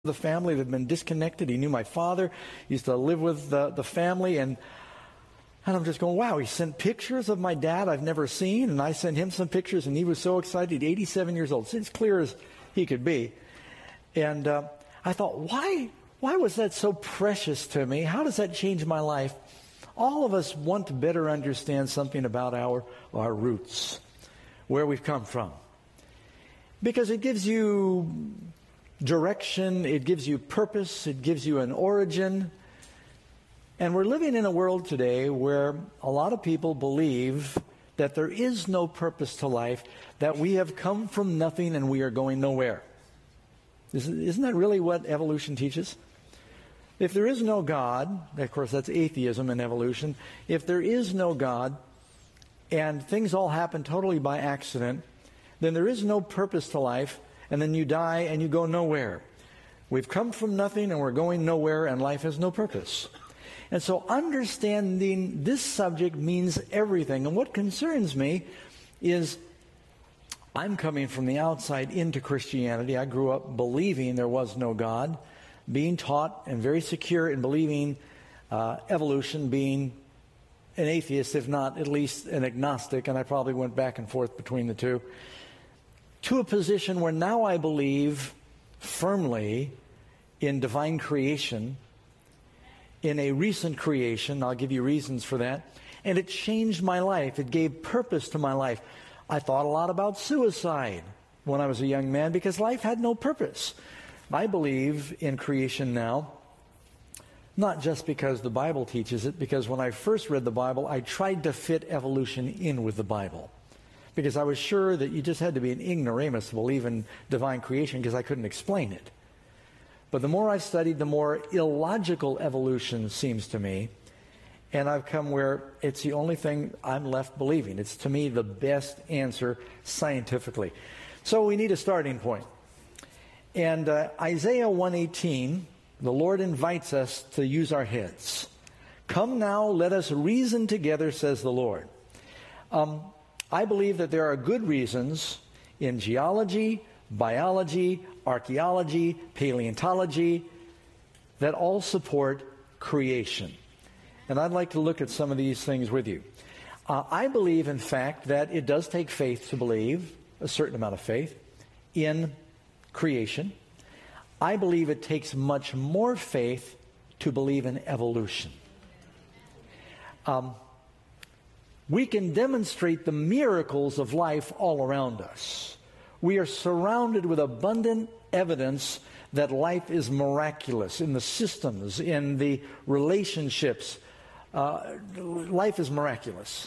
the family that had been disconnected. He knew my father, he used to live with the family, and I'm just going, wow, he sent pictures of my dad I've never seen, and I sent him some pictures, and he was so excited. 87 years old, as clear as he could be. And I thought, why was that so precious to me? How does that change my life? All of us want to better understand something about our roots, where we've come from. Because it gives you direction, it gives you purpose, it gives you an origin. And we're living in a world today where a lot of people believe that there is no purpose to life, that we have come from nothing and we are going nowhere. Isn't that really what evolution teaches? If there is no God, of course that's atheism and evolution, if there is no God and things all happen totally by accident, then there is no purpose to life, and then you die and you go nowhere. We've come from nothing and we're going nowhere, and life has no purpose. And so understanding this subject means everything. And what concerns me is I'm coming from the outside into Christianity. I grew up believing there was no God, being taught and very secure in believing evolution, being an atheist, if not at least an agnostic, and I probably went back and forth between the two, to a position where now I believe firmly in divine creation, in a recent creation. I'll give you reasons for that. And it changed my life. It gave purpose to my life. I thought a lot about suicide when I was a young man because life had no purpose. I believe in creation now, not just because the Bible teaches it, because when I first read the Bible, I tried to fit evolution in with the Bible. Because I was sure that you just had to be an ignoramus to believe in divine creation because I couldn't explain it. But the more I've studied, the more illogical evolution seems to me. And I've come where it's the only thing I'm left believing. It's, to me, the best answer scientifically. So we need a starting point. And Isaiah 1:18, the Lord invites us to use our heads. Come now, let us reason together, says the Lord. I believe that there are good reasons in geology, biology, archaeology, paleontology that all support creation. And I'd like to look at some of these things with you. I believe, in fact, that it does take faith to believe, a certain amount of faith, in creation. I believe it takes much more faith to believe in evolution. We can demonstrate the miracles of life all around us. We are surrounded with abundant evidence that life is miraculous in the systems, in the relationships. Life is miraculous.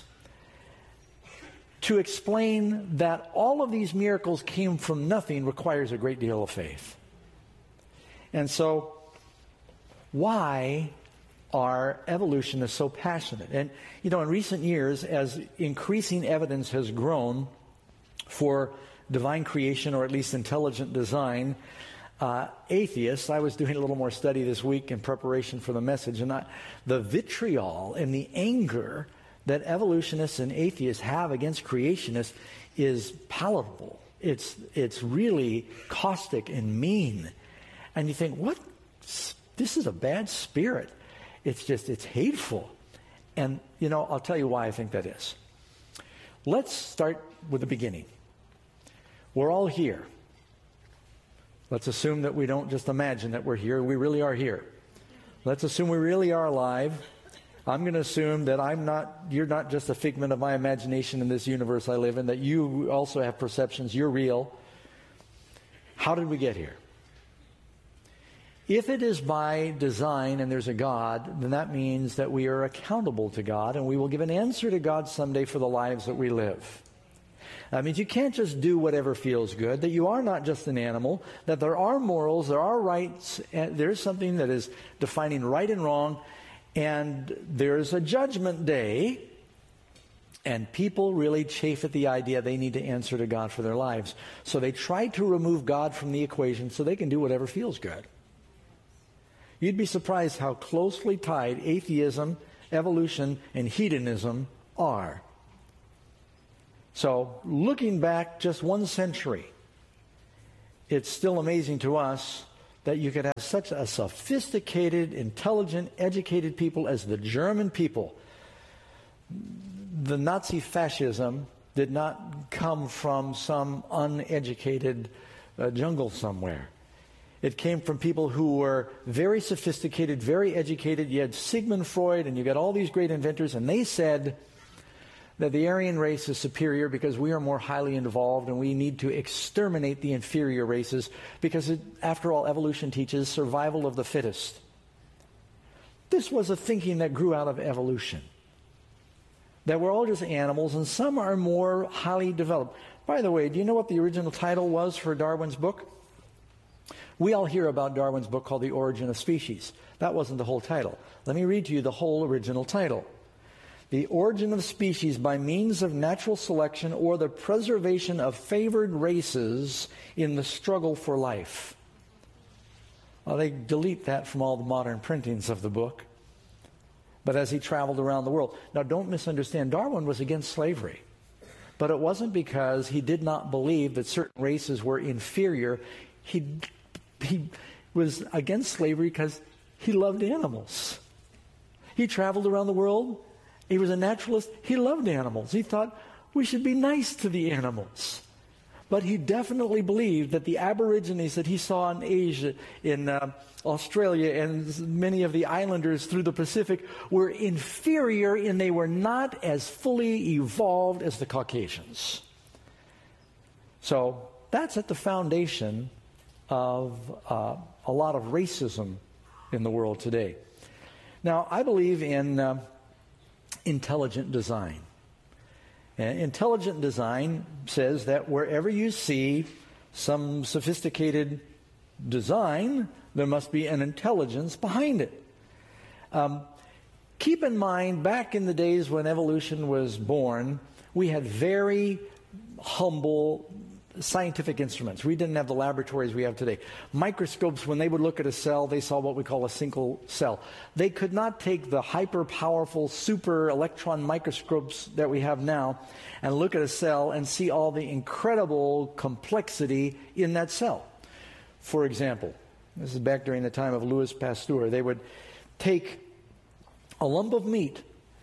To explain that all of these miracles came from nothing requires a great deal of faith. And so, why are evolutionists so passionate? And, in recent years, as increasing evidence has grown for divine creation, or at least intelligent design, atheists, I was doing a little more study this week in preparation for the message, and the vitriol and the anger that evolutionists and atheists have against creationists is palatable. It's really caustic and mean. And you think, what? This is a bad spirit. It's hateful. And, I'll tell you why I think that is. Let's start with the beginning. We're all here. Let's assume that we don't just imagine that we're here. We really are here. Let's assume we really are alive. I'm going to assume that you're not just a figment of my imagination in this universe I live in, that you also have perceptions. You're real. How did we get here? If it is by design and there's a God, then that means that we are accountable to God and we will give an answer to God someday for the lives that we live. That means you can't just do whatever feels good, that you are not just an animal, that there are morals, there are rights, and there's something that is defining right and wrong, and there's a judgment day, and people really chafe at the idea they need to answer to God for their lives. So they try to remove God from the equation so they can do whatever feels good. You'd be surprised how closely tied atheism, evolution, and hedonism are. So, looking back just one century, it's still amazing to us that you could have such a sophisticated, intelligent, educated people as the German people. The Nazi fascism did not come from some uneducated jungle somewhere. It came from people who were very sophisticated, very educated. You had Sigmund Freud and you got all these great inventors, and they said that the Aryan race is superior because we are more highly evolved and we need to exterminate the inferior races because, after all, evolution teaches survival of the fittest. This was a thinking that grew out of evolution, that we're all just animals and some are more highly developed. By the way, do you know what the original title was for Darwin's book? We all hear about Darwin's book called The Origin of Species. That wasn't the whole title. Let me read to you the whole original title. The Origin of Species by Means of Natural Selection or the Preservation of Favored Races in the Struggle for Life. Well, they delete that from all the modern printings of the book. But as he traveled around the world. Now, don't misunderstand. Darwin was against slavery. But it wasn't because he did not believe that certain races were inferior. He was against slavery because he loved animals. He traveled around the world. He was a naturalist. He loved animals. He thought we should be nice to the animals. But he definitely believed that the Aborigines that he saw in Asia, in Australia, and many of the islanders through the Pacific were inferior in they were not as fully evolved as the Caucasians. So that's at the foundation of a lot of racism in the world today. Now, I believe in intelligent design. And intelligent design says that wherever you see some sophisticated design, there must be an intelligence behind it. Keep in mind, back in the days when evolution was born, we had very humble scientific instruments. We didn't have the laboratories we have today. Microscopes, when they would look at a cell, they saw what we call a single cell. They could not take the hyper-powerful super electron microscopes that we have now and look at a cell and see all the incredible complexity in that cell. For example, this is back during the time of Louis Pasteur. They would take a lump of meat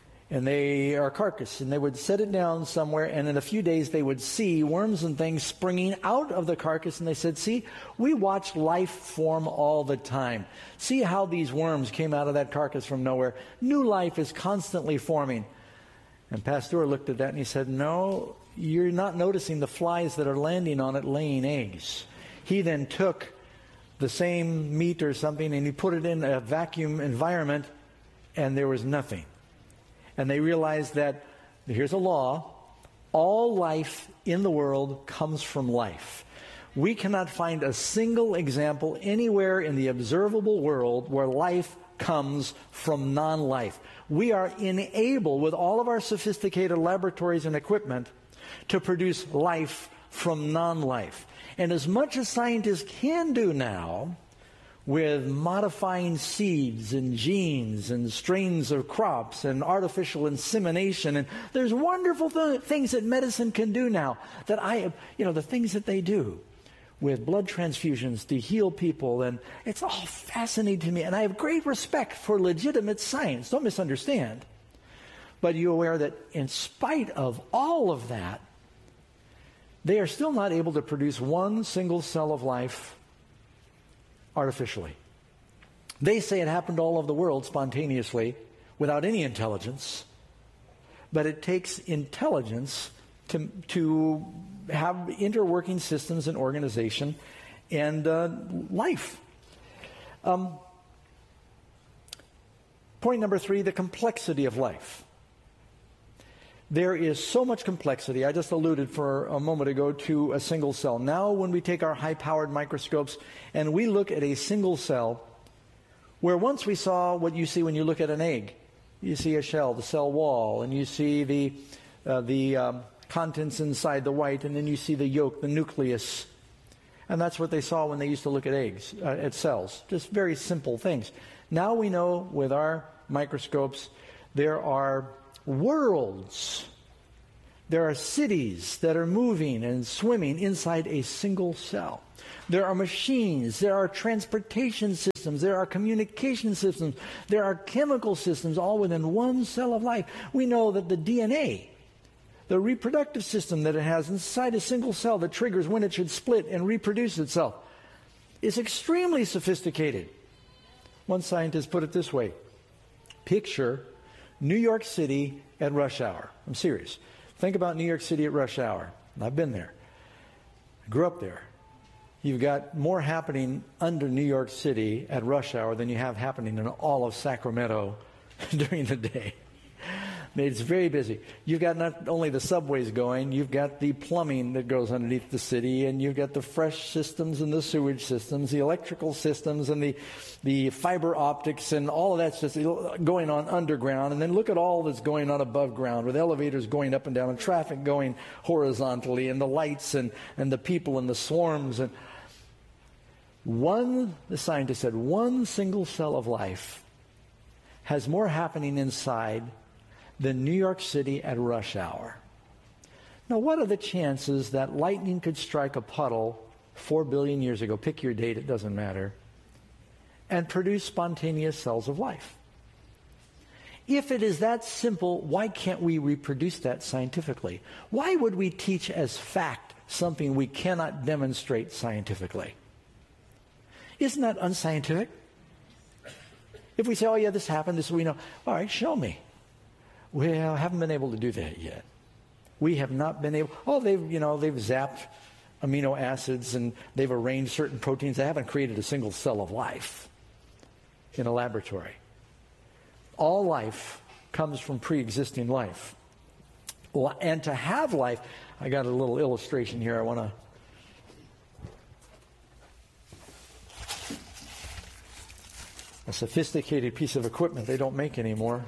or carcass, and they would set it down somewhere, and in a few days they would see worms and things springing out of the carcass, and they said, see, we watch life form all the time. See how these worms came out of that carcass from nowhere. New life is constantly forming. And Pasteur looked at that and he said, no, you're not noticing the flies that are landing on it laying eggs. He then took the same meat or something and he put it in a vacuum environment, and there was nothing. And they realized that, here's a law, all life in the world comes from life. We cannot find a single example anywhere in the observable world where life comes from non-life. We are enabled, with all of our sophisticated laboratories and equipment, to produce life from non-life. And as much as scientists can do now, with modifying seeds and genes and strains of crops and artificial insemination. And there's wonderful things that medicine can do now that the things that they do with blood transfusions to heal people. And it's all fascinating to me. And I have great respect for legitimate science. Don't misunderstand. But you're aware that in spite of all of that, they are still not able to produce one single cell of life artificially. They say it happened all over the world spontaneously without any intelligence, but it takes intelligence to have interworking systems and organization and life. Point number 3, the complexity of life. There is so much complexity. I just alluded for a moment ago to a single cell. Now when we take our high-powered microscopes and we look at a single cell, where once we saw what you see when you look at an egg. You see a shell, the cell wall, and you see the contents inside the white, and then you see the yolk, the nucleus. And that's what they saw when they used to look at eggs, at cells. Just very simple things. Now we know with our microscopes there are worlds There are cities that are moving and swimming inside a single cell. There are machines, there are transportation systems, there are communication systems, there are chemical systems, all within one cell of life. We know that the DNA, the reproductive system that it has inside a single cell that triggers when it should split and reproduce itself, is extremely sophisticated. One scientist put it this way: picture New York City at rush hour. I'm serious. Think about New York City at rush hour. I've been there. I grew up there. You've got more happening under New York City at rush hour than you have happening in all of Sacramento during the day. It's very busy. You've got not only the subways going, you've got the plumbing that goes underneath the city, and you've got the fresh systems and the sewage systems, the electrical systems and the fiber optics and all of that's just going on underground. And then look at all that's going on above ground with elevators going up and down and traffic going horizontally and the lights and the people and the swarms. And the scientist said, one single cell of life has more happening inside than New York City at rush hour. Now, what are the chances that lightning could strike a puddle 4 billion years ago, pick your date, it doesn't matter, and produce spontaneous cells of life? If it is that simple, why can't we reproduce that scientifically? Why would we teach as fact something we cannot demonstrate scientifically? Isn't that unscientific? If we say, oh yeah, this happened, this we know. All right, show me. Well, I haven't been able to do that yet. We have not been able. Oh, they've zapped amino acids and they've arranged certain proteins. They haven't created a single cell of life in a laboratory. All life comes from pre-existing life. Well, and to have life, I got a little illustration here. I want to. A sophisticated piece of equipment they don't make anymore.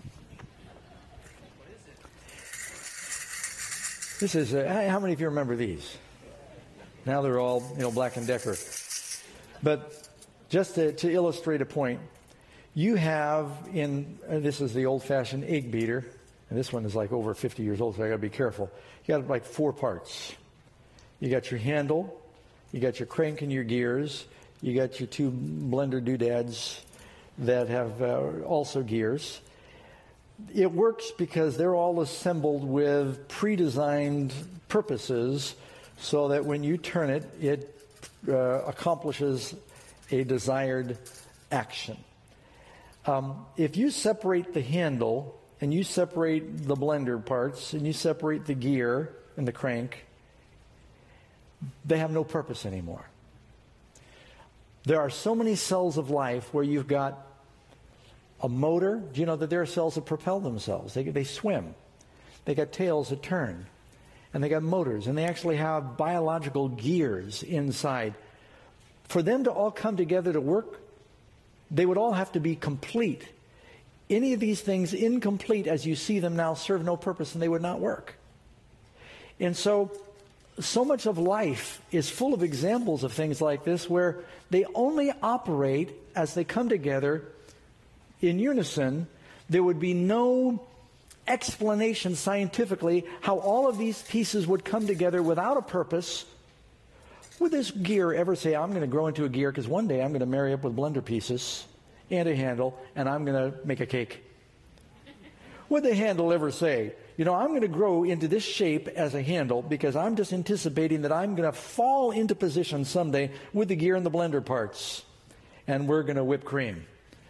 This is, how many of you remember these? Now they're all, Black & Decker. But just to illustrate a point, you have this is the old-fashioned egg beater, and this one is like over 50 years old, so I got to be careful. You got like 4 parts. You got your handle, you got your crank and your gears, you got your 2 blender doodads that have also gears. It works because they're all assembled with pre-designed purposes so that when you turn it, it accomplishes a desired action. If you separate the handle and you separate the blender parts and you separate the gear and the crank, they have no purpose anymore. There are so many cells of life where you've got a motor. Do you know that there are cells that propel themselves? They swim. They got tails that turn. And they got motors. And they actually have biological gears inside. For them to all come together to work, they would all have to be complete. Any of these things incomplete as you see them now serve no purpose and they would not work. And so much of life is full of examples of things like this where they only operate as they come together in unison. There would be no explanation scientifically how all of these pieces would come together without a purpose. Would this gear ever say, I'm going to grow into a gear because one day I'm going to marry up with blender pieces and a handle and I'm going to make a cake? Would the handle ever say, I'm going to grow into this shape as a handle because I'm just anticipating that I'm going to fall into position someday with the gear and the blender parts and we're going to whip cream?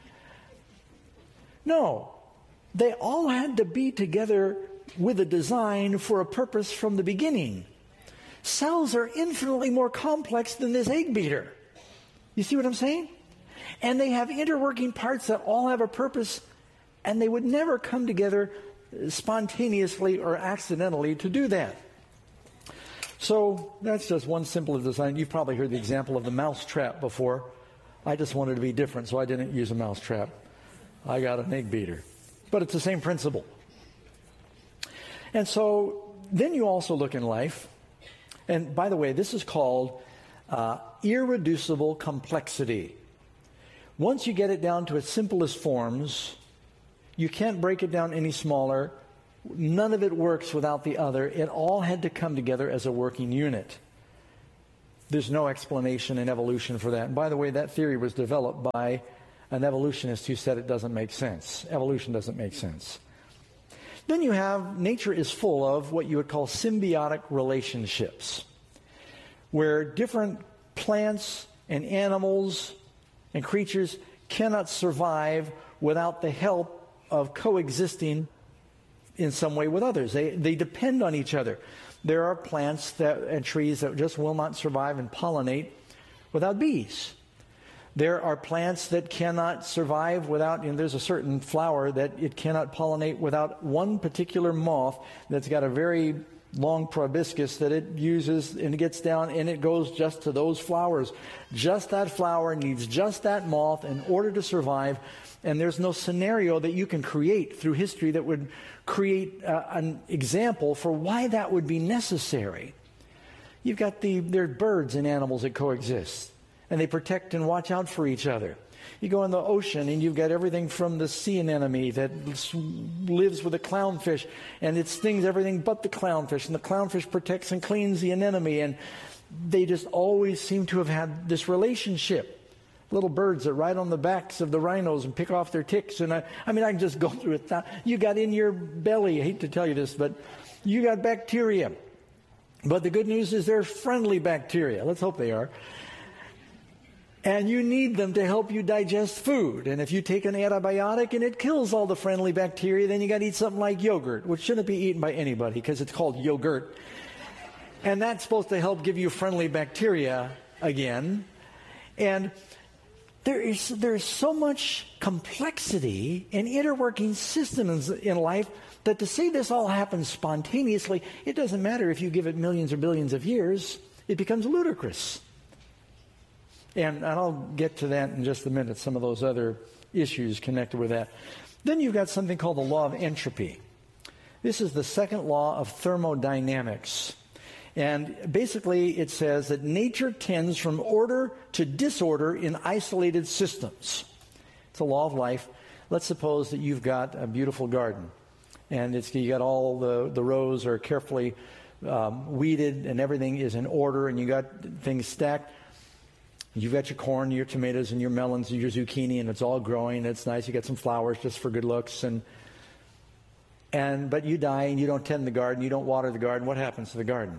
No. They all had to be together with a design for a purpose from the beginning. Cells are infinitely more complex than this egg beater. You see what I'm saying? And they have interworking parts that all have a purpose, and they would never come together spontaneously or accidentally to do that. So that's just one simple design. You've probably heard the example of the mouse trap before. I just wanted to be different, so I didn't use a mouse trap. I got an egg beater. But it's the same principle. And so then you also look in life, and by the way, this is called irreducible complexity. Once you get it down to its simplest forms, you can't break it down any smaller. None of it works without the other. It all had to come together as a working unit. There's no explanation in evolution for that. And by the way, that theory was developed by an evolutionist who said it doesn't make sense. Evolution doesn't make sense. Then you have, nature is full of what you would call symbiotic relationships, where different plants and animals and creatures cannot survive without the help of coexisting in some way with others. They depend on each other. There are plants and trees that just will not survive and pollinate without bees. There are plants that cannot survive without, there's a certain flower that it cannot pollinate without one particular moth that's got a very long proboscis that it uses, and it gets down and it goes just to those flowers. Just that flower needs just that moth in order to survive, and there's no scenario that you can create through history that would create an example for why that would be necessary. You've got there are birds and animals that coexist, and they protect and watch out for each other. You go in the ocean, and you've got everything from the sea anemone that lives with the clownfish, and it stings everything but the clownfish, and the clownfish protects and cleans the anemone, and they just always seem to have had this relationship. Little birds that ride on the backs of the rhinos and pick off their ticks, and I can just go through it. You got in your belly, I hate to tell you this, but you got bacteria. But the good news is they're friendly bacteria. Let's hope they are. And you need them to help you digest food. And if you take an antibiotic and it kills all the friendly bacteria, then you got to eat something like yogurt, which shouldn't be eaten by anybody because it's called yogurt. And that's supposed to help give you friendly bacteria again. And there's so much complexity and interworking systems in life that to say this all happens spontaneously, it doesn't matter if you give it millions or billions of years, it becomes ludicrous. And I'll get to that in just a minute, some of those other issues connected with that. Then you've got something called the law of entropy. This is the second law of thermodynamics. And basically it says that nature tends from order to disorder in isolated systems. It's a law of life. Let's suppose that you've got a beautiful garden. And you got all the rows are carefully weeded and everything is in order, and you got things stacked. You've got your corn, your tomatoes, and your melons, and your zucchini, and it's all growing. It's nice. You got some flowers just for good looks, but you die and you don't tend the garden, you don't water the garden. What happens to the garden?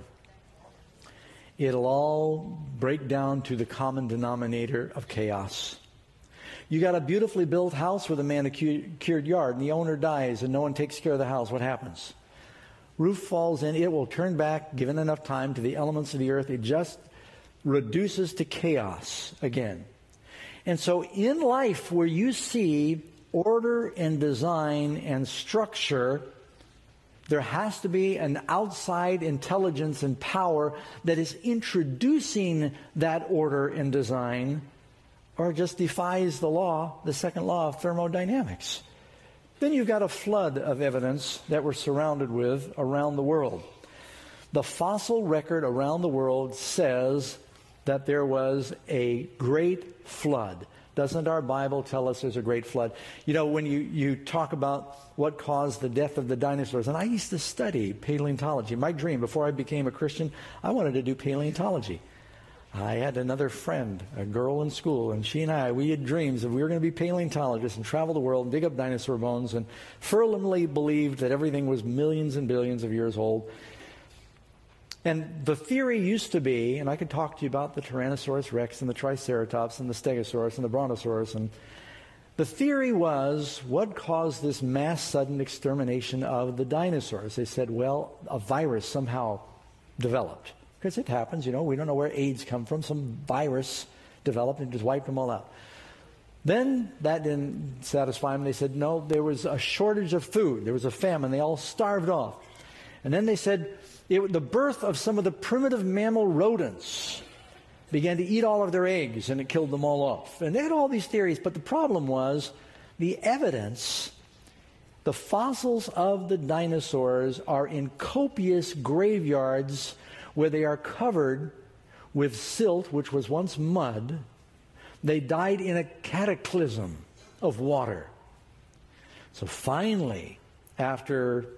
It'll all break down to the common denominator of chaos. You got a beautifully built house with a manicured yard, and the owner dies, and no one takes care of the house. What happens? Roof falls in. It will turn back, given enough time, to the elements of the earth. It just reduces to chaos again. And so in life, where you see order and design and structure, there has to be an outside intelligence and power that is introducing that order and design, or it just defies the second law of thermodynamics. Then you've got a flood of evidence that we're surrounded with around the world. The fossil record around the world says that there was a great flood. Doesn't our Bible tell us there's a great flood? When you talk about what caused the death of the dinosaurs, and I used to study paleontology. My dream, before I became a Christian, I wanted to do paleontology. I had another friend, a girl in school, and she and I, we had dreams that we were going to be paleontologists and travel the world and dig up dinosaur bones, and firmly believed that everything was millions and billions of years old. And the theory used to be, and I could talk to you about the Tyrannosaurus Rex and the Triceratops and the Stegosaurus and the Brontosaurus, and the theory was, what caused this mass sudden extermination of the dinosaurs? They said, well, a virus somehow developed. Because it happens, we don't know where AIDS come from. Some virus developed and just wiped them all out. Then that didn't satisfy them. They said, no, there was a shortage of food. There was a famine. They all starved off. And then they said, the birth of some of the primitive mammal rodents began to eat all of their eggs, and it killed them all off. And they had all these theories, but the problem was the evidence. The fossils of the dinosaurs are in copious graveyards where they are covered with silt, which was once mud. They died in a cataclysm of water. So finally, after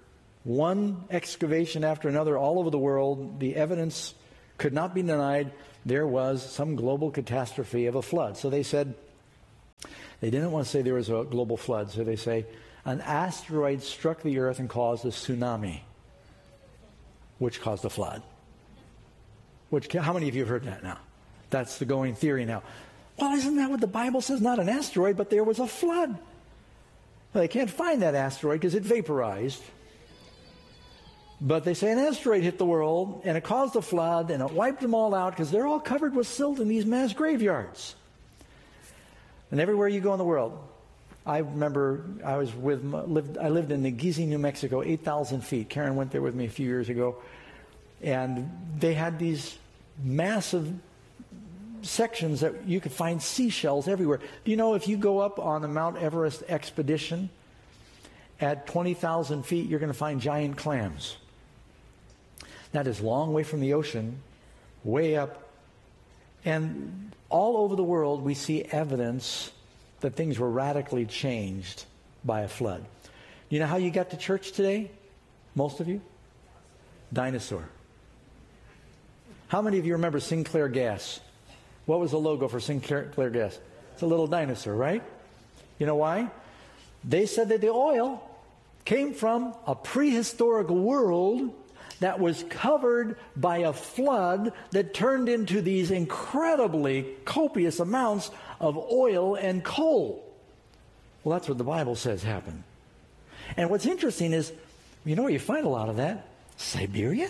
one excavation after another all over the world, the evidence could not be denied. There was some global catastrophe of a flood. So they said, they didn't want to say there was a global flood, so they say, an asteroid struck the earth and caused a tsunami, which caused a flood. How many of you have heard that now? That's the going theory now. Well, isn't that what the Bible says? Not an asteroid, but there was a flood. Well, they can't find that asteroid because it vaporized. But they say an asteroid hit the world, and it caused a flood, and it wiped them all out because they're all covered with silt in these mass graveyards. And everywhere you go in the world, I remember I lived in Nagisi, New Mexico, 8,000 feet. Karen went there with me a few years ago. And they had these massive sections that you could find seashells everywhere. Do you know if you go up on the Mount Everest expedition at 20,000 feet, you're going to find giant clams? That is a long way from the ocean, way up. And all over the world, we see evidence that things were radically changed by a flood. You know how you got to church today? Most of you? Dinosaur. How many of you remember Sinclair Gas? What was the logo for Sinclair Gas? It's a little dinosaur, right? You know why? They said that the oil came from a prehistoric world that was covered by a flood that turned into these incredibly copious amounts of oil and coal. Well, that's what the Bible says happened. And what's interesting is, you know where you find a lot of that? Siberia.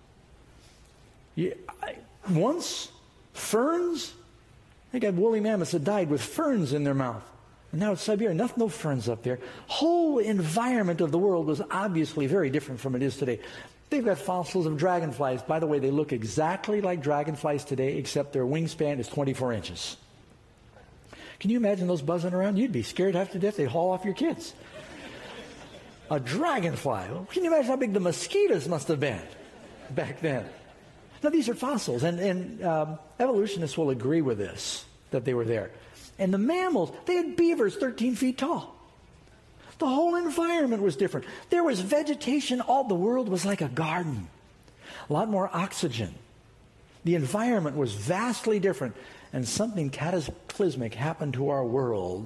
Once, ferns. They got woolly mammoths that died with ferns in their mouth. And now it's Siberia. No ferns up there. Whole environment of the world was obviously very different from it is today. They've got fossils of dragonflies. By the way, they look exactly like dragonflies today, except their wingspan is 24 inches. Can you imagine those buzzing around? You'd be scared half to death. They'd haul off your kids. A dragonfly. Can you imagine how big the mosquitoes must have been back then? Now, these are fossils, and evolutionists will agree with this, that they were there. And the mammals, they had beavers 13 feet tall. The whole environment was different. There was vegetation. All the world was like a garden. A lot more oxygen. The environment was vastly different. And something cataclysmic happened to our world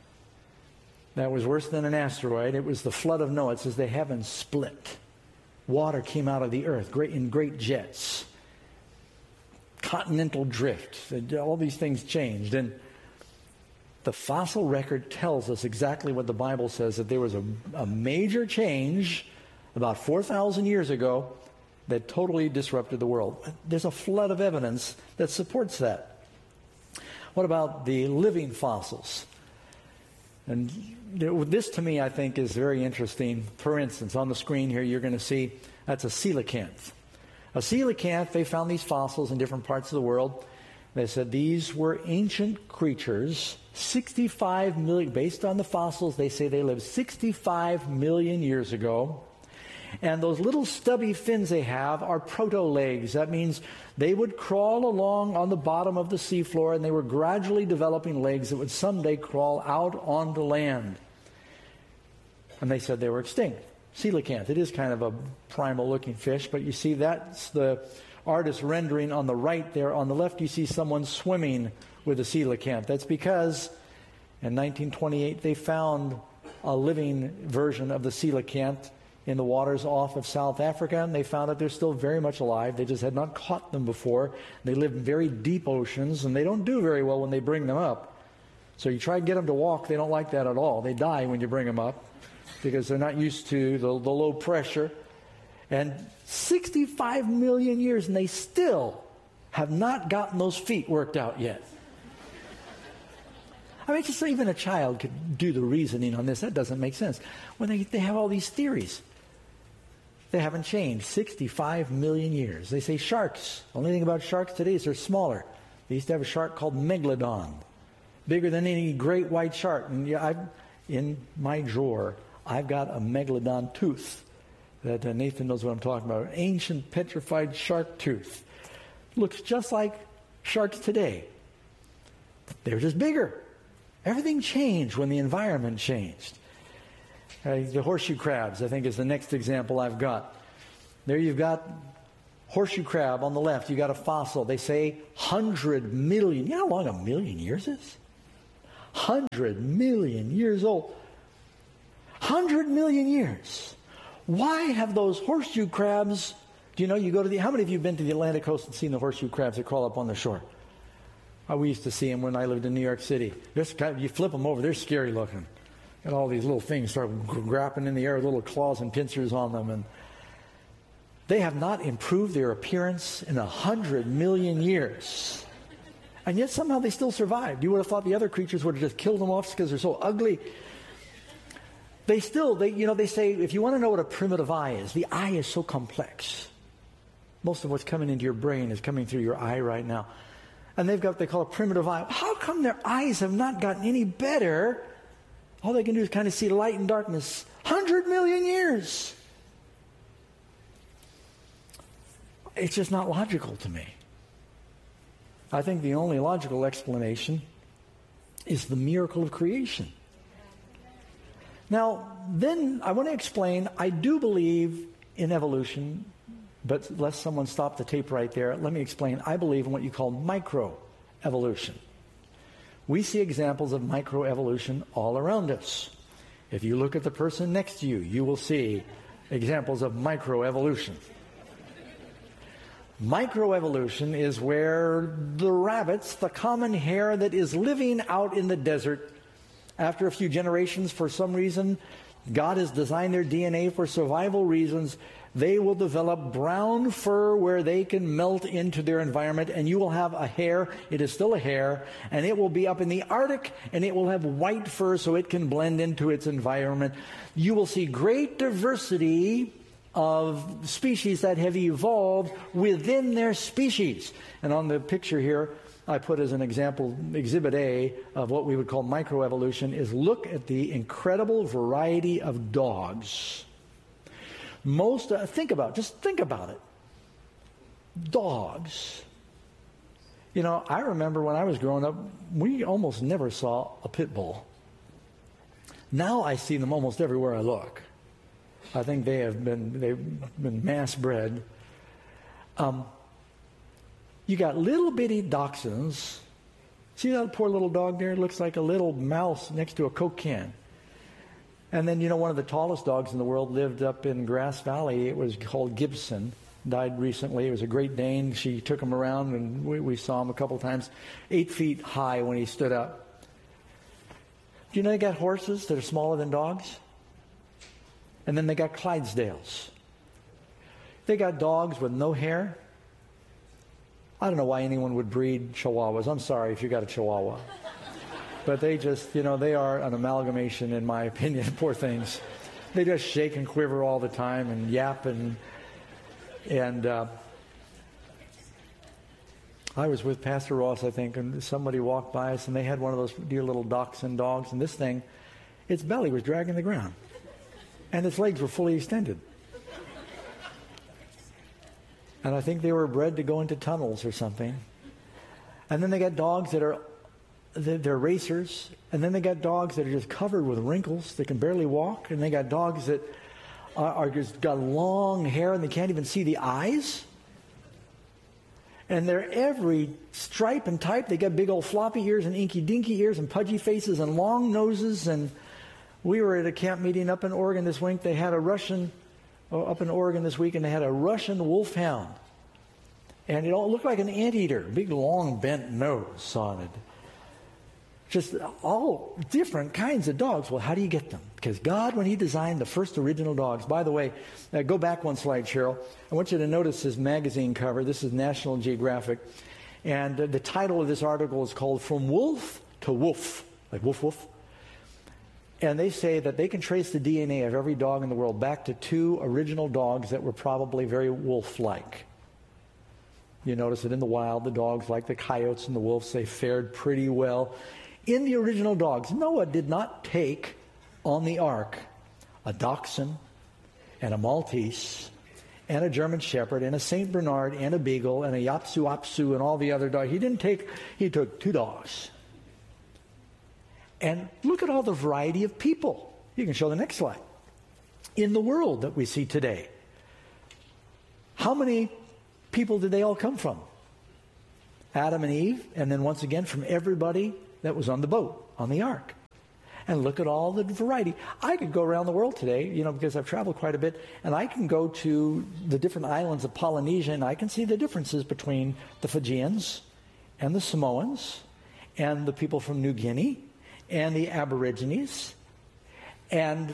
that was worse than an asteroid. It was the flood of Noah. It says the heavens split. Water came out of the earth in great jets. Continental drift. All these things changed. And the fossil record tells us exactly what the Bible says, that there was a major change about 4,000 years ago that totally disrupted the world. There's a flood of evidence that supports that. What about the living fossils? And this, to me, I think is very interesting. For instance, on the screen here, you're going to see that's a coelacanth. A coelacanth, they found these fossils in different parts of the world. They said these were ancient creatures, 65 million, based on the fossils, they say they lived 65 million years ago. And those little stubby fins they have are proto-legs. That means they would crawl along on the bottom of the seafloor, and they were gradually developing legs that would someday crawl out onto land. And they said they were extinct. Coelacanth, it is kind of a primal-looking fish, but you see that's the artist rendering on the right there. On the left, you see someone swimming with a coelacanth. That's because in 1928 they found a living version of the coelacanth in the waters off of South Africa, and they found that they're still very much alive. They just had not caught them before. They live in very deep oceans, and they don't do very well when they bring them up. So you try to get them to walk, they don't like that at all. They die when you bring them up because they're not used to the low pressure. And 65 million years, and they still have not gotten those feet worked out yet. I mean, just even a child could do the reasoning on this. That doesn't make sense. When they have all these theories. They haven't changed. 65 million years. They say sharks. The only thing about sharks today is they're smaller. They used to have a shark called Megalodon. Bigger than any great white shark. And in my drawer, I've got a Megalodon tooth. That Nathan knows what I'm talking about. An ancient petrified shark tooth. Looks just like sharks today. They're just bigger. Everything changed when the environment changed. The horseshoe crabs, I think, is the next example I've got. There you've got horseshoe crab on the left. You've got a fossil. They say 100 million. You know how long 1 million years is? 100 million years old. 100 million years. Why have those horseshoe crabs, do you know, you go to how many of you have been to the Atlantic coast and seen the horseshoe crabs that crawl up on the shore? We used to see them when I lived in New York City. You flip them over, they're scary looking. And all these little things start grappling in the air with little claws and pincers on them. And they have not improved their appearance in 100 million years. And yet somehow they still survived. You would have thought the other creatures would have just killed them off because they're so ugly. They say, if you want to know what a primitive eye is, the eye is so complex. Most of what's coming into your brain is coming through your eye right now. And they've got what they call a primitive eye. How come their eyes have not gotten any better? All they can do is kind of see light and darkness. 100 million years. It's just not logical to me. I think the only logical explanation is the miracle of creation. Now, then I want to explain, I do believe in evolution, but lest someone stop the tape right there, let me explain. I believe in what you call microevolution. We see examples of microevolution all around us. If you look at the person next to you, you will see examples of microevolution. Microevolution is where the rabbits, the common hare that is living out in the desert, after a few generations, for some reason, God has designed their DNA for survival reasons. They will develop brown fur where they can melt into their environment, and you will have a hare. It is still a hare, and it will be up in the Arctic, and it will have white fur so it can blend into its environment. You will see great diversity of species that have evolved within their species. And on the picture here, I put as an example, Exhibit A of what we would call microevolution, is look at the incredible variety of dogs. Think about it. Dogs. You know, I remember when I was growing up, we almost never saw a pit bull. Now I see them almost everywhere I look. I think they've been mass bred. You got little bitty dachshunds. See that poor little dog there? It looks like a little mouse next to a Coke can. And then, you know, one of the tallest dogs in the world lived up in Grass Valley. It was called Gibson. Died recently. It was a Great Dane. She took him around, and we saw him a couple times. 8 feet high when he stood up. Do you know they got horses that are smaller than dogs? And then they got Clydesdales. They got dogs with no hair. I don't know why anyone would breed Chihuahuas. I'm sorry if you got a Chihuahua. But they just, you know, they are an amalgamation, in my opinion. Poor things. They just shake and quiver all the time and yap. And I was with Pastor Ross, I think, and somebody walked by us, and they had one of those dear little dachshund dogs. And this thing, its belly was dragging the ground. And its legs were fully extended. And I think they were bred to go into tunnels or something. And then they got dogs that are, they're racers. And then they got dogs that are just covered with wrinkles. They can barely walk. And they got dogs that are just got long hair and they can't even see the eyes. And they're every stripe and type. They got big old floppy ears and inky dinky ears and pudgy faces and long noses. And we were at a camp meeting up in Oregon this week. They had a Russian and they had a Russian wolfhound. And it all looked like an anteater, big long bent nose on it. Just all different kinds of dogs. Well, how do you get them? Because God, when He designed the first original dogs, by the way, go back one slide, Cheryl. I want you to notice this magazine cover. This is National Geographic. And the title of this article is called From Wolf to Woof, like woof woof. And they say that they can trace the DNA of every dog in the world back to 2 original dogs that were probably very wolf-like. You notice that in the wild, the dogs, like the coyotes and the wolves, they fared pretty well. In the original dogs, Noah did not take on the ark a dachshund and a Maltese and a German Shepherd and a St. Bernard and a Beagle and a Yapsu Apsu and all the other dogs. He took 2 dogs. And look at all the variety of people. You can show the next slide. in the world that we see today. How many people did they all come from? Adam and Eve, and then once again from everybody that was on the boat, on the ark. And look at all the variety. I could go around the world today, because I've traveled quite a bit, and I can go to the different islands of Polynesia, and I can see the differences between the Fijians and the Samoans and the people from New Guinea and the Aborigines. And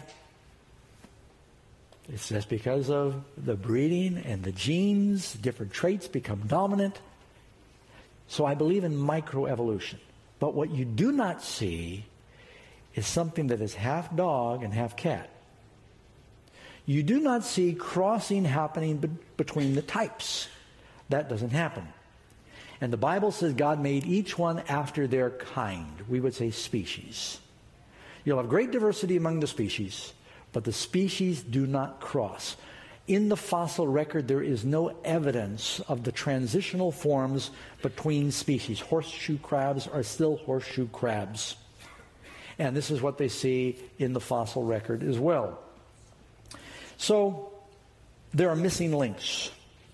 it's just because of the breeding and the genes, different traits become dominant. So I believe in microevolution. But what you do not see is something that is half dog and half cat. You do not see crossing happening between the types. That doesn't happen. And the Bible says God made each one after their kind. We would say species. You'll have great diversity among the species, but the species do not cross. In the fossil record, there is no evidence of the transitional forms between species. Horseshoe crabs are still horseshoe crabs. And this is what they see in the fossil record as well. So there are missing links.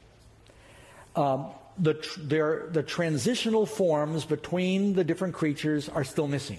The transitional forms between the different creatures are still missing.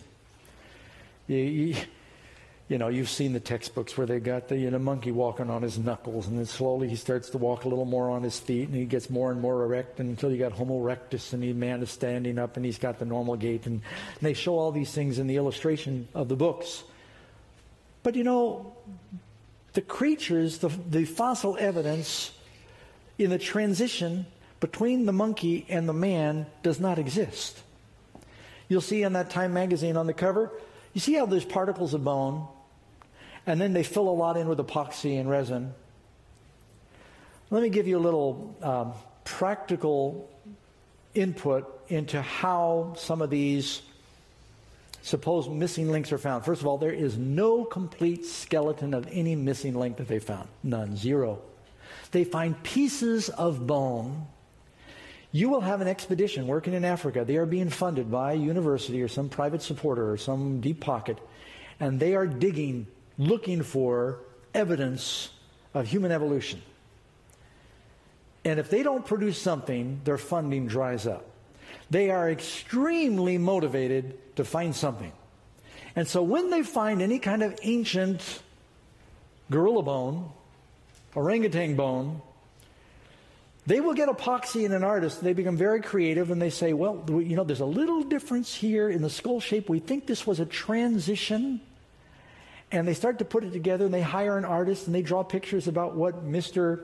You've seen the textbooks where they got the monkey walking on his knuckles, and then slowly he starts to walk a little more on his feet, and he gets more and more erect, and until you got Homo erectus, and the man is standing up, and he's got the normal gait, and they show all these things in the illustration of the books. But the creatures, the fossil evidence in the transition between the monkey and the man does not exist. You'll see in that Time magazine on the cover, you see how there's particles of bone, and then they fill a lot in with epoxy and resin. Let me give you a little practical input into how some of these supposed missing links are found. First of all, there is no complete skeleton of any missing link that they found. None. Zero. They find pieces of bone. You will have an expedition working in Africa. They are being funded by a university or some private supporter or some deep pocket, and they are digging, looking for evidence of human evolution. And if they don't produce something, their funding dries up. They are extremely motivated to find something. And so when they find any kind of ancient gorilla bone, orangutan bone, they will get epoxy and an artist. They become very creative, and they say, well, there's a little difference here in the skull shape. We think this was a transition. And they start to put it together, and they hire an artist, and they draw pictures about what Mr.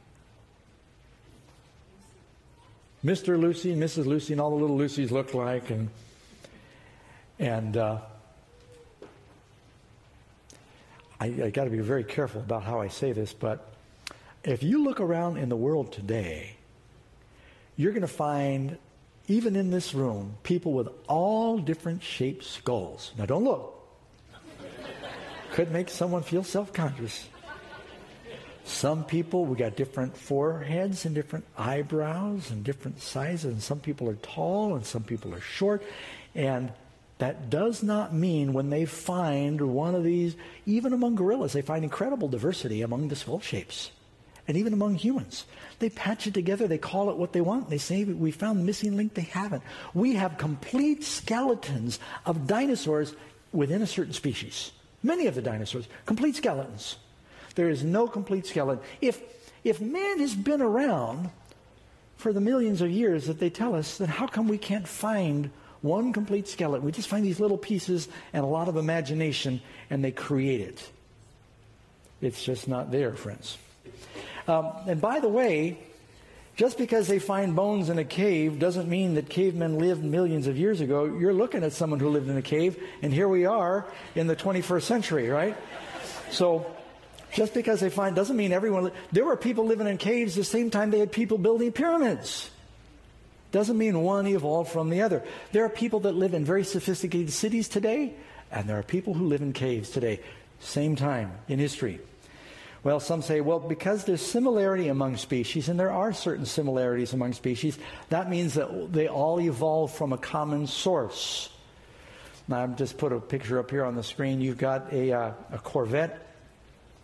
Lucy and Mrs. Lucy and all the little Lucys look like. And I got to be very careful about how I say this, but if you look around in the world today, you're going to find, even in this room, people with all different shaped skulls. Now, don't look. Could make someone feel self-conscious. Some people, we got different foreheads and different eyebrows and different sizes, and some people are tall and some people are short. And that does not mean when they find one of these, even among gorillas, they find incredible diversity among the skull shapes. And even among humans. They patch it together, they call it what they want, they say, we found the missing link, they haven't. We have complete skeletons of dinosaurs within a certain species. Many of the dinosaurs, complete skeletons. There is no complete skeleton. If man has been around for the millions of years that they tell us, then how come we can't find one complete skeleton? We just find these little pieces and a lot of imagination, and they create it. It's just not there, friends. And by the way, just because they find bones in a cave doesn't mean that cavemen lived millions of years ago. You're looking at someone who lived in a cave, and here we are in the 21st century, right? So just because they find doesn't mean everyone. There were people living in caves the same time they had people building pyramids. Doesn't mean one evolved from the other. There are people that live in very sophisticated cities today, and there are people who live in caves today. Same time in history. Well, some say, well, because there's similarity among species, and there are certain similarities among species, that means that they all evolved from a common source. Now, I've just put a picture up here on the screen. You've got a Corvette.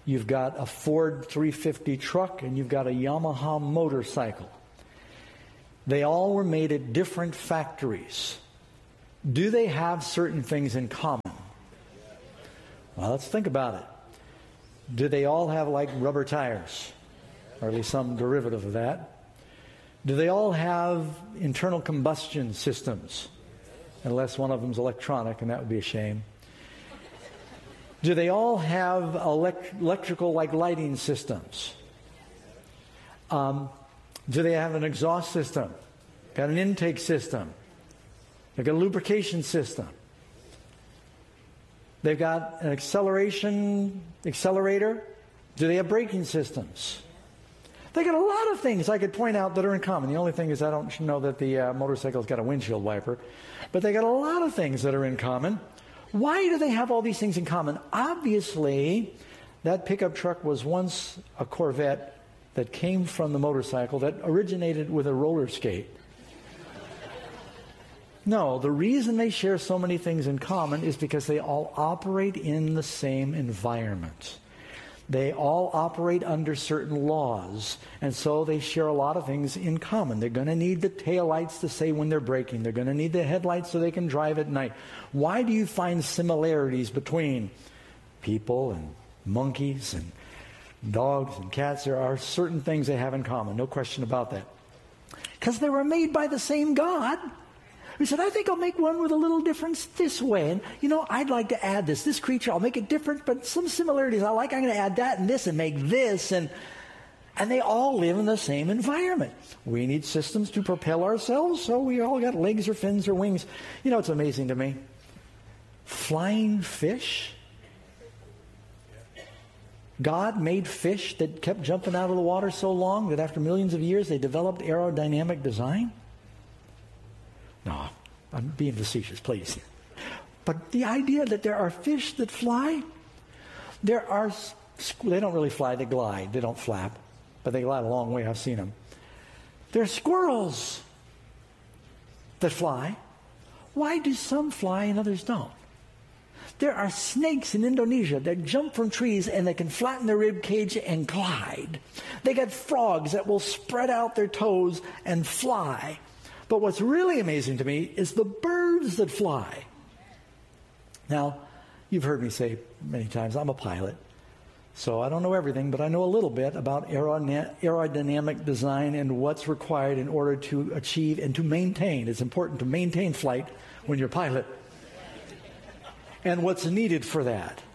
You've got a Ford 350 truck, and you've got a Yamaha motorcycle. They all were made at different factories. Do they have certain things in common? Well, let's think about it. Do they all have like rubber tires? Or at least some derivative of that. Do they all have internal combustion systems? Unless one of them's electronic, and that would be a shame. Do they all have electrical like lighting systems? Do they have an exhaust system? Got an intake system? They've got a lubrication system. They've got an accelerator. Do they have braking systems? They got a lot of things I could point out that are in common. The only thing is I don't know that the motorcycle's got a windshield wiper. But they got a lot of things that are in common. Why do they have all these things in common? Obviously, that pickup truck was once a Corvette that came from the motorcycle that originated with a roller skate. No, the reason they share so many things in common is because they all operate in the same environment. They all operate under certain laws, and so they share a lot of things in common. They're going to need the taillights to say when they're braking. They're going to need the headlights so they can drive at night. Why do you find similarities between people and monkeys and dogs and cats? There are certain things they have in common, no question about that. Because they were made by the same God. He said, I think I'll make one with a little difference this way. And, I'd like to add this. This creature, I'll make it different, but some similarities I like. I'm going to add that and this and make this. And they all live in the same environment. We need systems to propel ourselves, so we all got legs or fins or wings. It's amazing to me. Flying fish. God made fish that kept jumping out of the water so long that after millions of years they developed aerodynamic design. No, I'm being facetious, please. But the idea that there are fish that fly, they don't really fly, they glide. They don't flap, but they glide a long way. I've seen them. There are squirrels that fly. Why do some fly and others don't? There are snakes in Indonesia that jump from trees and they can flatten their rib cage and glide. They got frogs that will spread out their toes and fly. But what's really amazing to me is the birds that fly. Now, you've heard me say many times, I'm a pilot. So I don't know everything, but I know a little bit about aerodynamic design and what's required in order to achieve and to maintain. It's important to maintain flight when you're a pilot. And what's needed for that.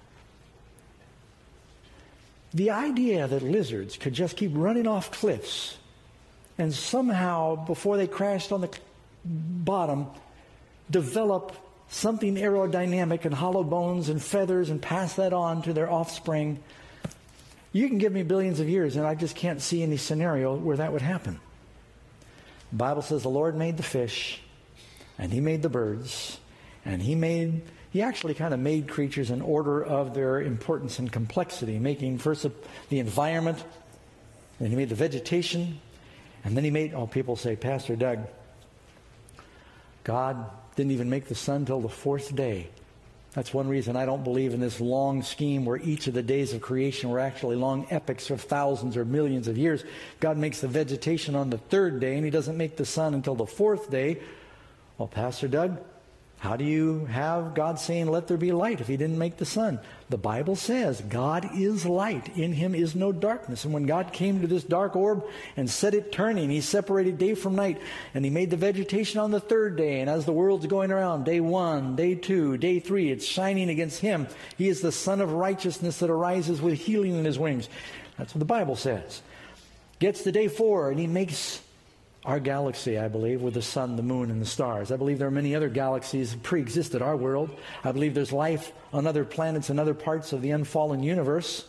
The idea that lizards could just keep running off cliffs and somehow, before they crashed on the bottom, develop something aerodynamic and hollow bones and feathers and pass that on to their offspring. You can give me billions of years, and I just can't see any scenario where that would happen. The Bible says the Lord made the fish, and He made the birds, and He actually kind of made creatures in order of their importance and complexity, making first the environment, then He made the vegetation, and then He made, people say, Pastor Doug, God didn't even make the sun till the fourth day. That's one reason I don't believe in this long scheme where each of the days of creation were actually long epics of thousands or millions of years. God makes the vegetation on the third day, and He doesn't make the sun until the fourth day. Well, Pastor Doug, how do you have God saying, let there be light, if He didn't make the sun? The Bible says God is light. In Him is no darkness. And when God came to this dark orb and set it turning, He separated day from night. And He made the vegetation on the third day. And as the world's going around, day 1, day 2, day 3, it's shining against Him. He is the Son of righteousness that arises with healing in His wings. That's what the Bible says. Gets to day 4, and He makes our galaxy, I believe, with the sun, the moon, and the stars. I believe there are many other galaxies that pre-existed our world. I believe there's life on other planets and other parts of the unfallen universe.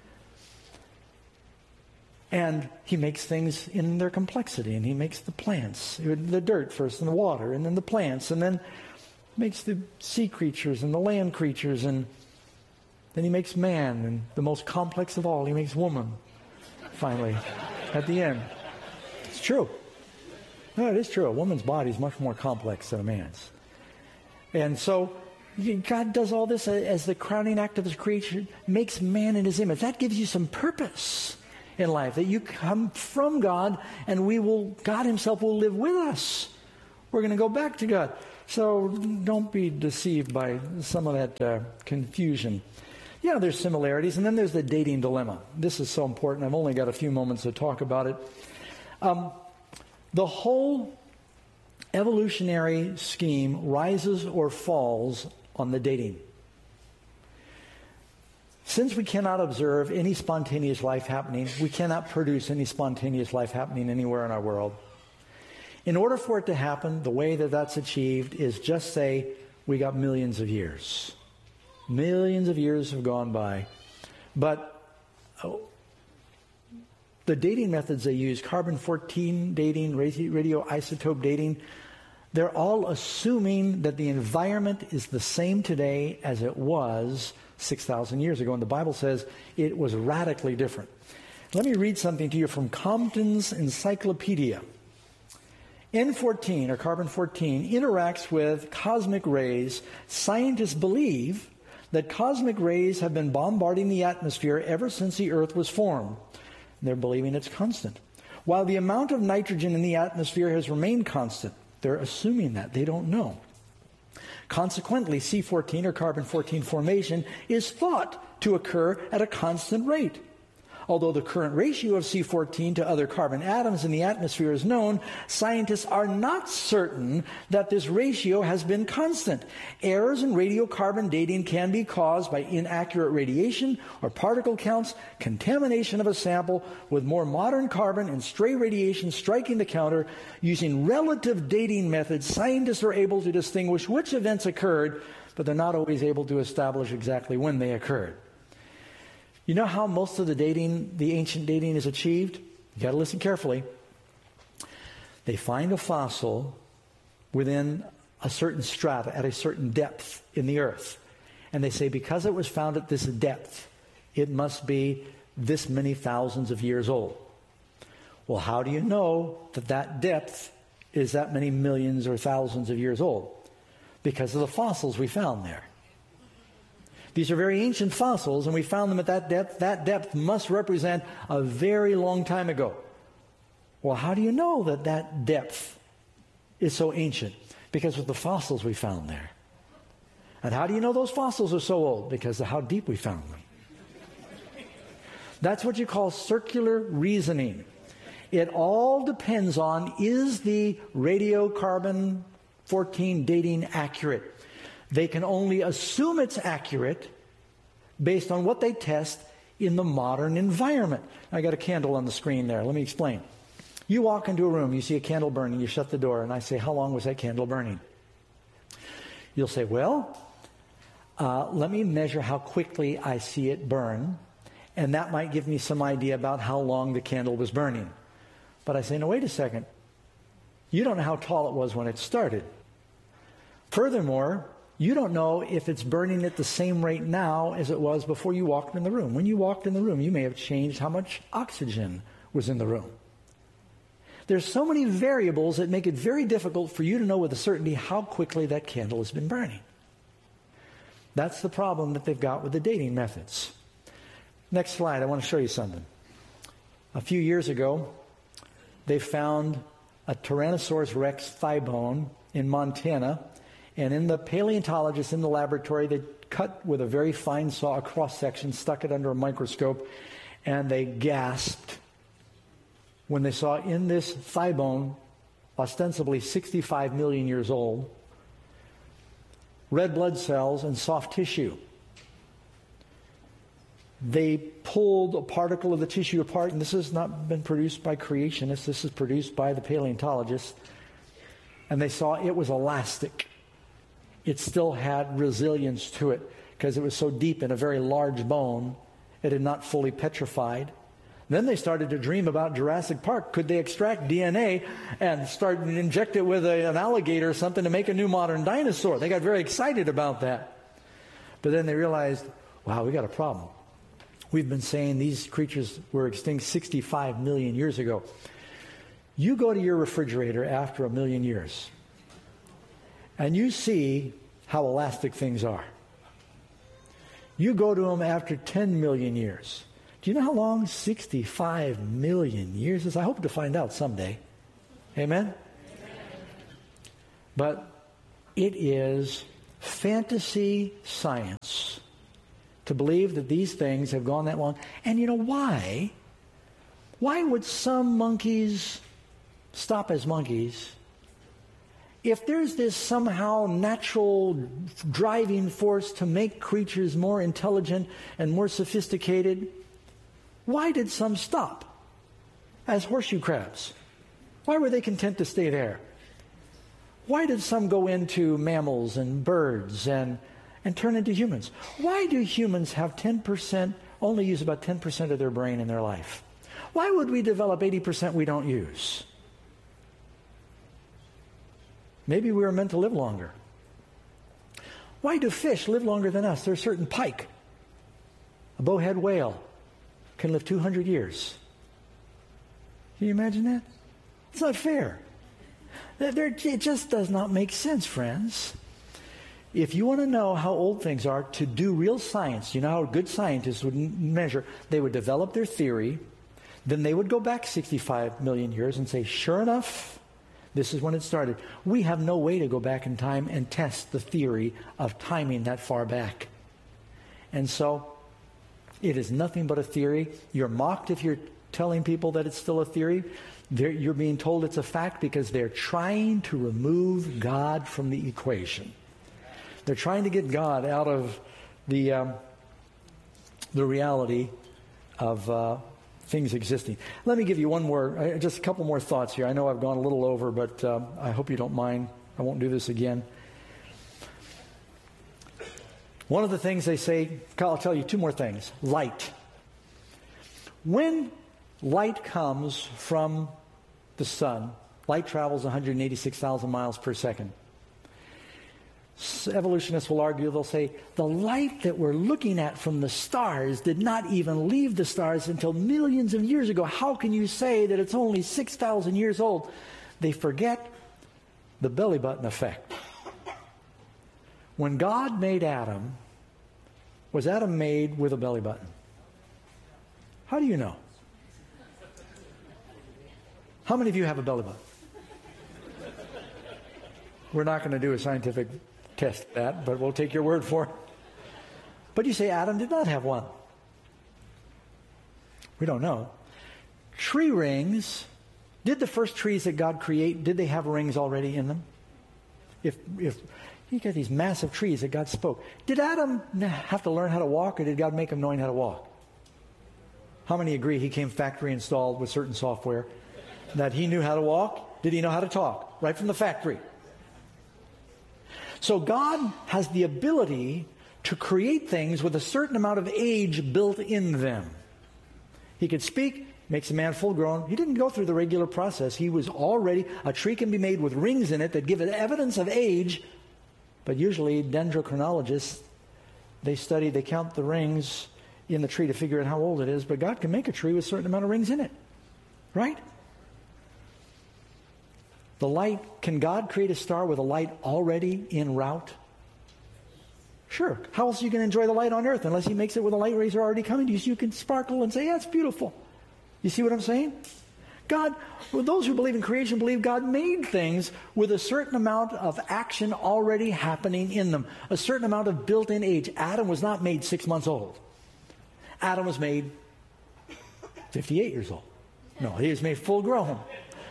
And He makes things in their complexity, and He makes the plants, the dirt first, and the water, and then the plants, and then makes the sea creatures and the land creatures, and then He makes man, and the most complex of all, He makes woman, finally, at the end. It's true. No, it is true. A woman's body is much more complex than a man's. And so God does all this as the crowning act of His creation, makes man in His image. That gives you some purpose in life, that you come from God and God Himself will live with us. We're going to go back to God. So don't be deceived by some of that confusion. Yeah, there's similarities. And then there's the dating dilemma. This is so important. I've only got a few moments to talk about it. The whole evolutionary scheme rises or falls on the dating. Since we cannot observe any spontaneous life happening, we cannot produce any spontaneous life happening anywhere in our world. In order for it to happen, the way that that's achieved is just say we got millions of years. Millions of years have gone by. But the dating methods they use, carbon-14 dating, radioisotope dating, they're all assuming that the environment is the same today as it was 6,000 years ago. And the Bible says it was radically different. Let me read something to you from Compton's Encyclopedia. N14, or carbon-14, interacts with cosmic rays. Scientists believe that cosmic rays have been bombarding the atmosphere ever since the Earth was formed. They're believing it's constant. While the amount of nitrogen in the atmosphere has remained constant, they're assuming that. They don't know. Consequently, C14, or carbon-14 formation, is thought to occur at a constant rate. Although the current ratio of C14 to other carbon atoms in the atmosphere is known, scientists are not certain that this ratio has been constant. Errors in radiocarbon dating can be caused by inaccurate radiation or particle counts, contamination of a sample with more modern carbon and stray radiation striking the counter. Using relative dating methods, scientists are able to distinguish which events occurred, but they're not always able to establish exactly when they occurred. You know how most of the ancient dating is achieved? You got to listen carefully. They find a fossil within a certain strata at a certain depth in the earth. And they say because it was found at this depth, it must be this many thousands of years old. Well, how do you know that that depth is that many millions or thousands of years old? Because of the fossils we found there. These are very ancient fossils, and we found them at that depth. That depth must represent a very long time ago. Well, how do you know that that depth is so ancient? Because of the fossils we found there. And how do you know those fossils are so old? Because of how deep we found them. That's what you call circular reasoning. It all depends on, is the radiocarbon-14 dating accurate? They can only assume it's accurate based on what they test in the modern environment. I got a candle on the screen there. Let me explain. You walk into a room, you see a candle burning, you shut the door, and I say, how long was that candle burning? You'll say, well, let me measure how quickly I see it burn, and that might give me some idea about how long the candle was burning. But I say, no, wait a second. You don't know how tall it was when it started. Furthermore, you don't know if it's burning at the same rate now as it was before you walked in the room. When you walked in the room, you may have changed how much oxygen was in the room. There's so many variables that make it very difficult for you to know with a certainty how quickly that candle has been burning. That's the problem that they've got with the dating methods. Next slide, I want to show you something. A few years ago, they found a Tyrannosaurus rex thigh bone in Montana. And in the paleontologists in the laboratory, they cut with a very fine saw a cross-section, stuck it under a microscope, and they gasped when they saw in this thigh bone, ostensibly 65 million years old, red blood cells and soft tissue. They pulled a particle of the tissue apart, and this has not been produced by creationists, this is produced by the paleontologists, and they saw it was elastic. It still had resilience to it because it was so deep in a very large bone, it had not fully petrified. Then they started to dream about Jurassic Park. Could they extract DNA and start and inject it with an alligator or something to make a new modern dinosaur? They got very excited about that. But then they realized, wow, we got a problem. We've been saying these creatures were extinct 65 million years ago. You go to your refrigerator after a million years, and you see how elastic things are. You go to them after 10 million years. Do you know how long 65 million years is? I hope to find out someday. Amen? But it is fantasy science to believe that these things have gone that long. And you know why? Why would some monkeys stop as monkeys if there's this somehow natural driving force to make creatures more intelligent and more sophisticated? Why did some stop as horseshoe crabs? Why were they content to stay there? Why did some go into mammals and birds and turn into humans? Why do humans have only use about 10% of their brain in their life? Why would we develop 80% we don't use? Maybe we were meant to live longer. Why do fish live longer than us? There's a certain pike, a bowhead whale, can live 200 years. Can you imagine that? It's not fair. It just does not make sense, friends. If you want to know how old things are, to do real science, you know how good scientists would measure, they would develop their theory, then they would go back 65 million years and say, sure enough, this is when it started. We have no way to go back in time and test the theory of timing that far back. And so, it is nothing but a theory. You're mocked if you're telling people that it's still a theory. You're being told it's a fact because they're trying to remove God from the equation. They're trying to get God out of the reality of things existing. Let me give you just a couple more thoughts here. I know I've gone a little over, but I hope you don't mind. I won't do this again. One of the things they say, I'll tell you two more things. Light. When light comes from the sun, light travels 186,000 miles per second. Evolutionists will argue, they'll say, the light that we're looking at from the stars did not even leave the stars until millions of years ago. How can you say that it's only 6,000 years old? They forget the belly button effect. When God made Adam, was Adam made with a belly button? How do you know? How many of you have a belly button? We're not going to do a scientific test of that, but we'll take your word for it. But you say Adam did not have one. We don't know. Tree rings, did the first trees that God create, did they have rings already in them? If you get these massive trees that God spoke, did Adam have to learn how to walk, or did God make him knowing how to walk? How many agree he came factory installed with certain software that he knew how to walk? Did he know how to talk? Right from the factory. So God has the ability to create things with a certain amount of age built in them. He could speak, makes a man full grown. He didn't go through the regular process. He was already, a tree can be made with rings in it that give it evidence of age. But usually dendrochronologists, they count the rings in the tree to figure out how old it is. But God can make a tree with a certain amount of rings in it. Right? The light, can God create a star with a light already en route? Sure. How else are you going to enjoy the light on earth unless he makes it with a light rays already coming to you so you can sparkle and say, yeah, it's beautiful. You see what I'm saying? God, well, those who believe in creation believe God made things with a certain amount of action already happening in them, a certain amount of built-in age. Adam was not made 6 months old. Adam was made 58 years old. No, he was made full grown.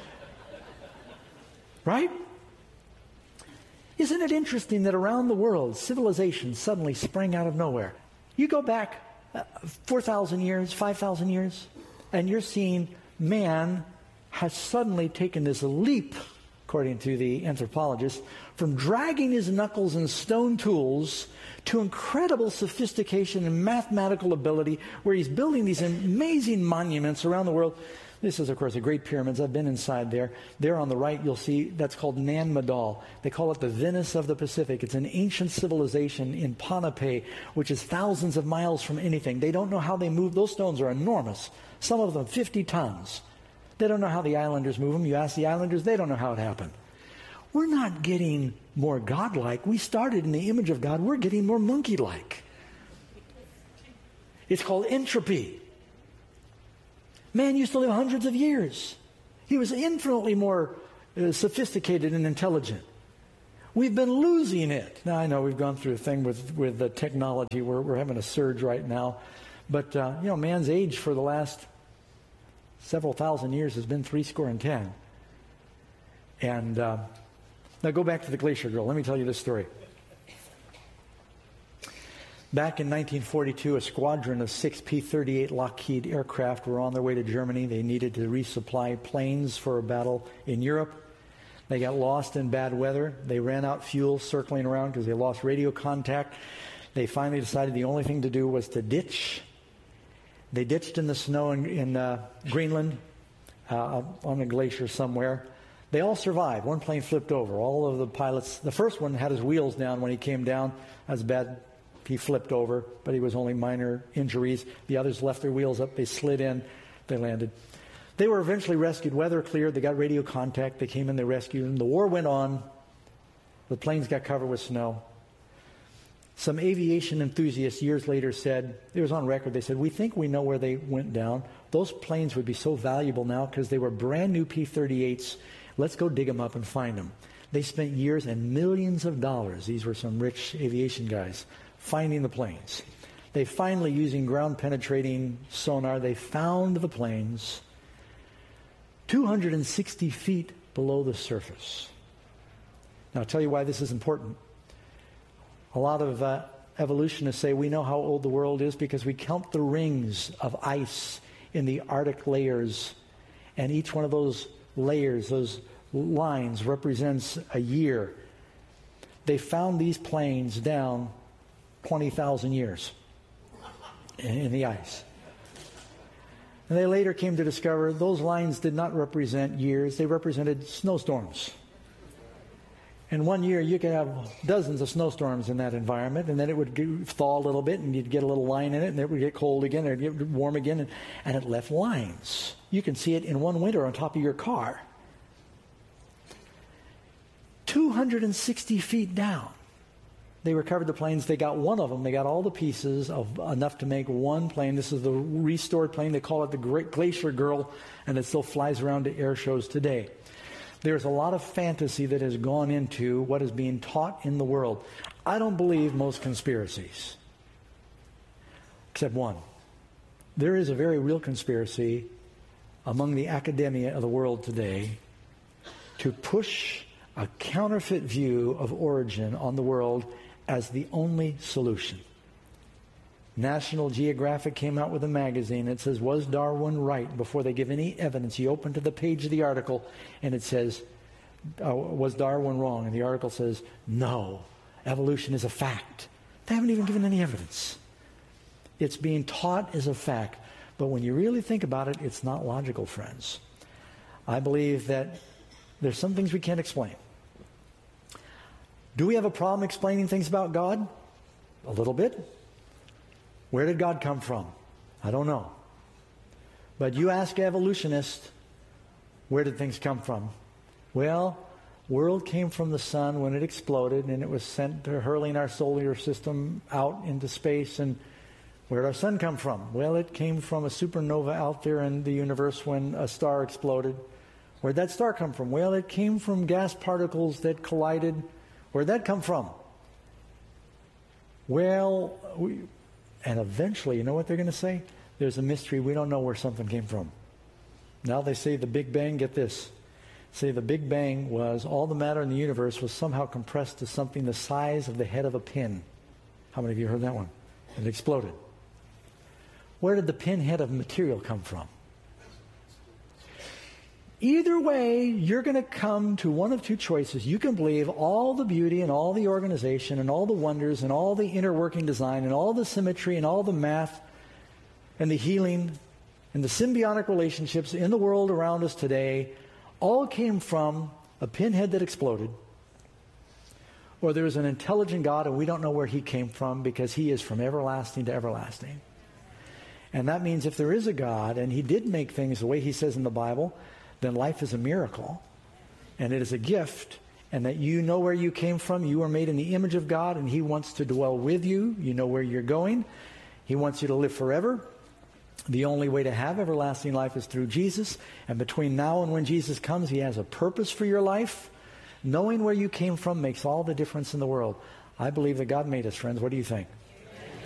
Right? Isn't it interesting that around the world, civilization suddenly sprang out of nowhere? You go back 4,000 years, 5,000 years, and you're seeing man has suddenly taken this leap, according to the anthropologists, from dragging his knuckles and stone tools to incredible sophistication and mathematical ability, where he's building these amazing monuments around the world. This is, of course, the Great Pyramids. I've been inside there. There on the right, you'll see that's called Nan Madol. They call it the Venice of the Pacific. It's an ancient civilization in Pohnpei, which is thousands of miles from anything. They don't know how they move. Those stones are enormous. Some of them 50 tons. They don't know how the islanders move them. You ask the islanders, they don't know how it happened. we're not getting more godlike. We started in the image of God. We're getting more monkey-like. It's called entropy. Man used to live hundreds of years. He was infinitely more sophisticated and intelligent. We've been losing it. Now, I know we've gone through a thing with the technology. We're having a surge right now. But, man's age for the last several thousand years has been 70. And now go back to the Glacier Girl. Let me tell you this story. Back in 1942, a squadron of 6 P-38 Lockheed aircraft were on their way to Germany. They needed to resupply planes for a battle in Europe. They got lost in bad weather. They ran out fuel circling around because they lost radio contact. They finally decided the only thing to do was to ditch. They ditched in the snow in Greenland on a glacier somewhere. They all survived. One plane flipped over. All of the pilots, the first one had his wheels down when he came down. That was bad. He flipped over, but he was only minor injuries. The others left their wheels up. They slid in. They landed. They were eventually rescued. Weather cleared. They got radio contact. They came in. They rescued them. The war went on. The planes got covered with snow. Some aviation enthusiasts years later said, it was on record, they said, we think we know where they went down. Those planes would be so valuable now because they were brand new P-38s. Let's go dig them up and find them. They spent years and millions of dollars. These were some rich aviation guys finding the planes. They finally, using ground-penetrating sonar, they found the planes 260 feet below the surface. Now, I'll tell you why this is important. A lot of evolutionists say we know how old the world is because we count the rings of ice in the Arctic layers, and each one of those layers, those lines, represents a year. They found these planes down 20,000 years in the ice. And they later came to discover those lines did not represent years, they represented snowstorms. And one year you could have dozens of snowstorms in that environment, and then it would thaw a little bit, and you'd get a little line in it, and it would get cold again, and it would get warm again, and it left lines. You can see it in one winter on top of your car. 260 feet down. They recovered the planes. They got one of them. They got all the pieces of enough to make one plane. This is the restored plane. They call it the Great Glacier Girl, and it still flies around to air shows today. There's a lot of fantasy that has gone into what is being taught in the world. I don't believe most conspiracies, except one. There is a very real conspiracy among the academia of the world today to push a counterfeit view of origin on the world as the only solution. National Geographic came out with a magazine. It says, was Darwin right? Before they give any evidence, you open to the page of the article, and it says, was Darwin wrong? And the article says, no, evolution is a fact. They haven't even given any evidence. It's being taught as a fact. But when you really think about it, it's not logical, friends. I believe that there's some things we can't explain. Do we have a problem explaining things about God? A little bit. Where did God come from? I don't know. But you ask evolutionists, where did things come from? Well, world came from the sun when it exploded, and it was sent to hurling our solar system out into space. And where did our sun come from? Well, it came from a supernova out there in the universe when a star exploded. Where did that star come from? Well, it came from gas particles that collided. Where did that come from? Well, and eventually, you know what they're going to say? There's a mystery. We don't know where something came from. Now they say the Big Bang, get this. Say the Big Bang was all the matter in the universe was somehow compressed to something the size of the head of a pin. How many of you heard that one? And it exploded. Where did the pinhead of material come from? Either way, you're going to come to one of two choices. You can believe all the beauty and all the organization and all the wonders and all the inner working design and all the symmetry and all the math and the healing and the symbiotic relationships in the world around us today all came from a pinhead that exploded. Or there's an intelligent God and we don't know where he came from because he is from everlasting to everlasting. And that means if there is a God and he did make things the way he says in the Bible, then life is a miracle, and it is a gift, and that you know where you came from. You were made in the image of God, and He wants to dwell with you. You know where you're going. He wants you to live forever. The only way to have everlasting life is through Jesus. And between now and when Jesus comes, He has a purpose for your life. Knowing where you came from makes all the difference in the world. I believe that God made us, friends. What do you think?